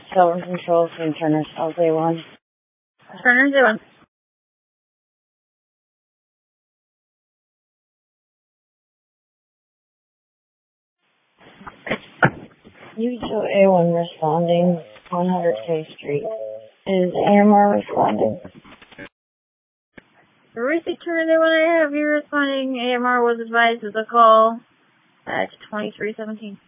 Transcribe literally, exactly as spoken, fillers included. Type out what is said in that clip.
Silver Control from Turner South A one. Turner's A one. U two A one responding, one hundred K Street. Is A M R responding? Receipt Turner's A one, I have you responding. A M R was advised of the call at twenty-three seventeen.